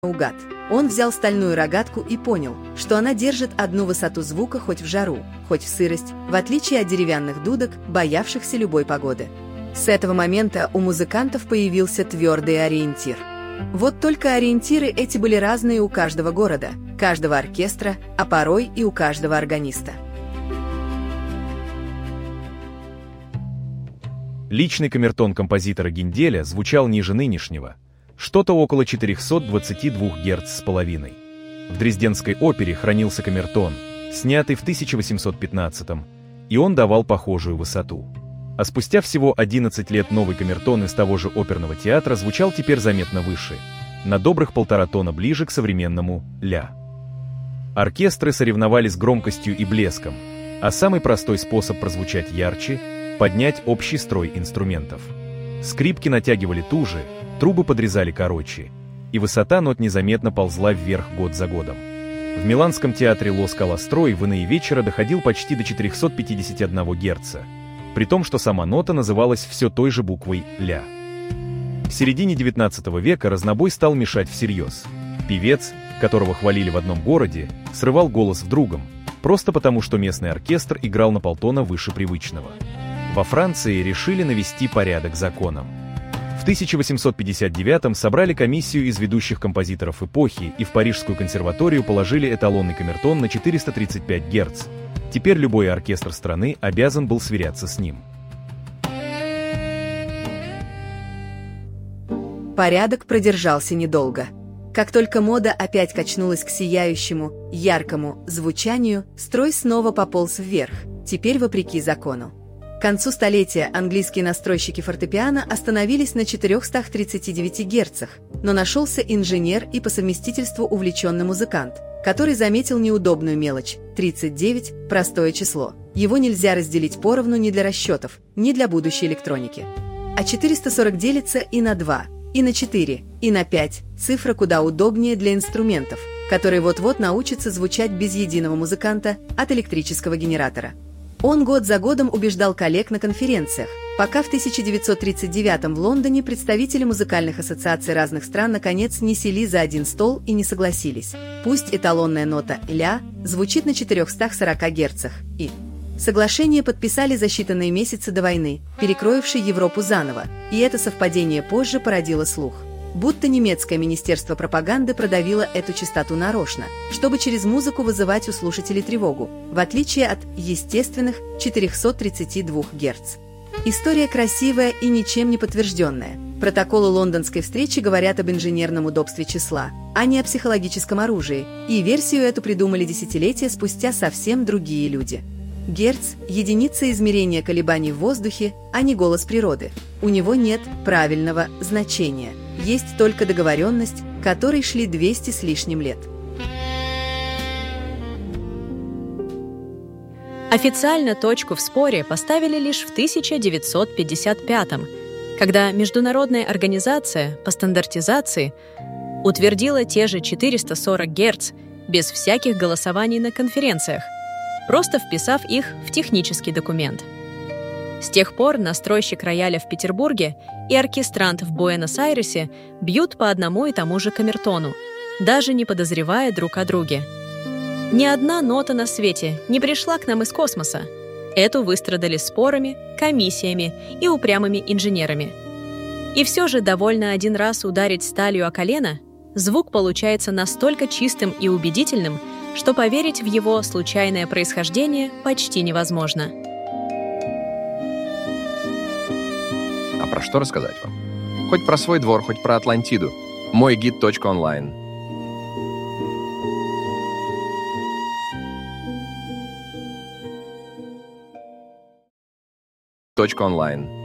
наугад. Он взял стальную рогатку и понял, что она держит одну высоту звука хоть в жару, хоть в сырость, в отличие от деревянных дудок, боявшихся любой погоды. С этого момента у музыкантов появился твердый ориентир. Вот только ориентиры эти были разные у каждого города, каждого оркестра, а порой и у каждого органиста. Личный камертон композитора Генделя звучал ниже нынешнего, что-то около 422 Гц с половиной. В Дрезденской опере хранился камертон, снятый в 1815-м, и он давал похожую высоту. А спустя всего 11 лет новый камертон из того же оперного театра звучал теперь заметно выше, на добрых 1,5 тона ближе к современному ля. Оркестры соревновались громкостью и блеском, а самый простой способ прозвучать ярче — поднять общий строй инструментов. Скрипки натягивали туже, трубы подрезали короче, и высота нот незаметно ползла вверх год за годом. В Миланском театре Ла Скала строй в иные вечера доходил почти до 451 Гц, при том, что сама нота называлась все той же буквой «ля». В середине XIX века разнобой стал мешать всерьез. Певец, которого хвалили в одном городе, срывал голос в другом, просто потому, что местный оркестр играл на 1,5 тона выше привычного. Во Франции решили навести порядок законом. В 1859-м собрали комиссию из ведущих композиторов эпохи и в Парижскую консерваторию положили эталонный камертон на 435 Гц. Теперь любой оркестр страны обязан был сверяться с ним. Порядок продержался недолго. Как только мода опять качнулась к сияющему, яркому звучанию, строй снова пополз вверх, теперь вопреки закону. К концу столетия английские настройщики фортепиано остановились на 439 Гц, но нашелся инженер и по совместительству увлеченный музыкант, который заметил неудобную мелочь – 39 – простое число. Его нельзя разделить поровну ни для расчетов, ни для будущей электроники. А 440 делится и на 2, и на 4, и на 5 – цифра куда удобнее для инструментов, которые вот-вот научатся звучать без единого музыканта от электрического генератора. Он год за годом убеждал коллег на конференциях, пока в 1939 в Лондоне представители музыкальных ассоциаций разных стран наконец не сели за один стол и не согласились. Пусть эталонная нота «ля» звучит на 440 Гц, и соглашение подписали за считанные месяцы до войны, перекроившей Европу заново, и это совпадение позже породило слух, будто немецкое министерство пропаганды продавило эту частоту нарочно, чтобы через музыку вызывать у слушателей тревогу, в отличие от естественных 432 Гц. История красивая и ничем не подтвержденная. Протоколы лондонской встречи говорят об инженерном удобстве числа, а не о психологическом оружии, и версию эту придумали десятилетия спустя совсем другие люди. Герц – единица измерения колебаний в воздухе, а не голос природы. У него нет правильного значения. Есть только договоренность, которой шли 200 с лишним лет. Официально точку в споре поставили лишь в 1955-м, когда Международная организация по стандартизации утвердила те же 440 Гц без всяких голосований на конференциях, просто вписав их в технический документ. С тех пор настройщик рояля в Петербурге и оркестрант в Буэнос-Айресе бьют по одному и тому же камертону, даже не подозревая друг о друге. Ни одна нота на свете не пришла к нам из космоса. Эту выстрадали спорами, комиссиями и упрямыми инженерами. И все же довольно один раз ударить сталью о колено, звук получается настолько чистым и убедительным, что поверить в его случайное происхождение почти невозможно. А про что рассказать вам? Хоть про свой двор, хоть про Атлантиду. Мой гид.онлайн. .онлайн.